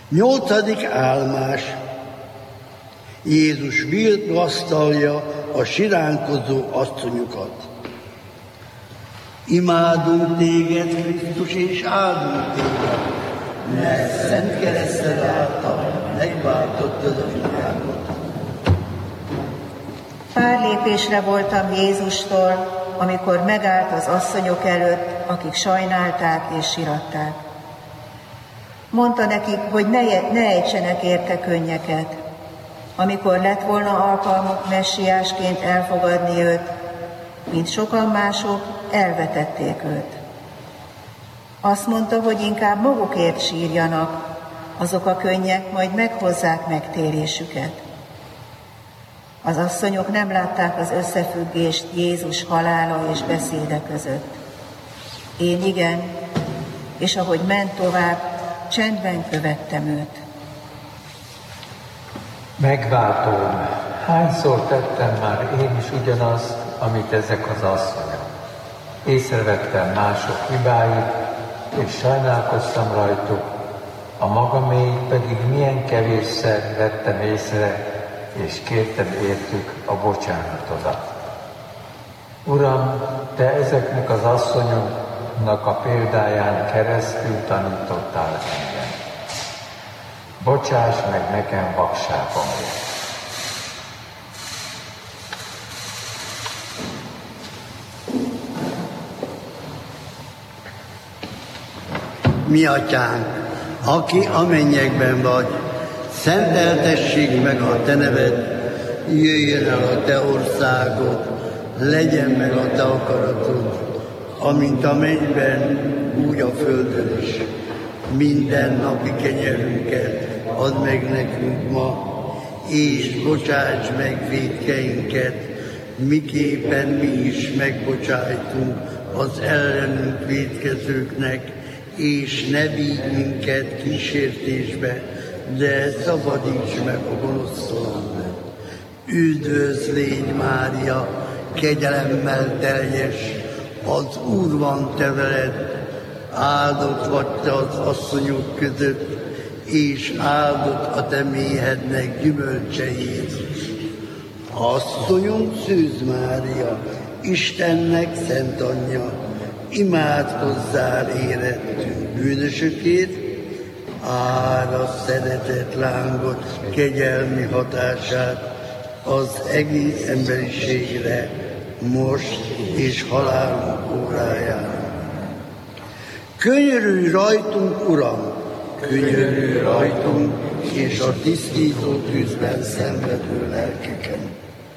8. álmás. Jézus vigasztalja a siránkozó asszonyokat. Imádunk téged, Krisztus, és áldunk téged, mert szent kereszted által megváltottad a világot. Pár lépésre voltam Jézustól, amikor megállt az asszonyok előtt, akik sajnálták és siratták. Mondta nekik, hogy ne ejtsenek érte könnyeket. Amikor lett volna alkalmuk messiásként elfogadni őt, mint sokan mások, elvetették őt. Azt mondta, hogy inkább magukért sírjanak, azok a könnyek majd meghozzák megtérésüket. Az asszonyok nem látták az összefüggést Jézus halála és beszéde között. Én igen, és ahogy ment tovább, csendben követtem őt. Megváltóm, hányszor tettem már én is ugyanazt, amit ezek az asszonyok. Észrevettem mások hibáit, és sajnálkoztam rajtuk, a magaméit pedig milyen kevésszer vettem észre, és kértem értük a bocsánatodat. Uram, Te ezeknek az asszonyoknak a példáján keresztül tanítottál engem. Bocsáss meg nekem vakságomért. Mi atyánk, aki a mennyekben vagy, szenteltessék meg a te neved, jöjjön el a te országod, legyen meg a te akaratod, amint a mennyben, úgy a földön is. Minden napi kenyerünket add meg nekünk ma, és bocsáss meg vétkeinket, miképpen mi is megbocsájtunk az ellenünk vétkezőknek, és ne vigy minket kísértésbe, de szabadíts meg a gonosztól. Üdvözl légy, Mária, kegyelemmel teljes, az Úr van te veled, áldott vagy te az asszonyok között, és áldott a te méhednek gyümölcse Jézus. Asszonyunk Szűz Mária, Istennek szent anyja, imádkozzál érettünk bűnösökért, árasz szeretet lángot, kegyelmi hatását az egész emberiségre, most és halálunk óráján. Könyörülj rajtunk, Uram, könyörülj rajtunk, és a tisztító tűzben szenvedő lelkeken.